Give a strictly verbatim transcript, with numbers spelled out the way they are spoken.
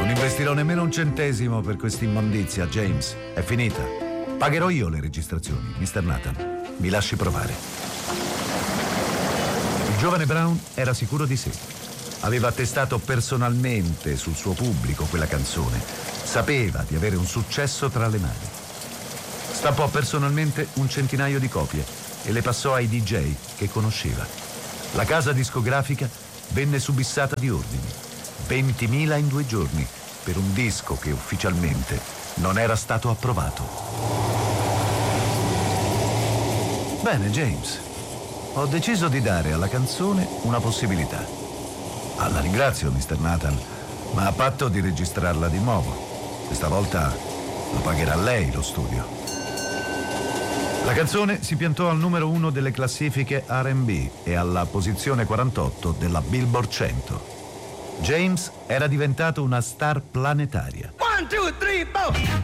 investirò nemmeno un centesimo per questa immondizia, James. È finita. Pagherò io le registrazioni, mister Nathan. Mi lasci provare. Il giovane Brown era sicuro di sé. Aveva attestato personalmente sul suo pubblico quella canzone. Sapeva di avere un successo tra le mani. Stampò personalmente un centinaio di copie e le passò ai D J che conosceva. La casa discografica venne subissata di ordini. ventimila in due giorni per un disco che ufficialmente non era stato approvato. Bene, James. Ho deciso di dare alla canzone una possibilità. Ah, la ringrazio, mister Nathan, ma a patto di registrarla di nuovo. Questa volta lo pagherà lei lo studio. La canzone si piantò al numero uno delle classifiche R and B e alla posizione quarantotto della Billboard cento. James era diventato una star planetaria. One, two, three, four.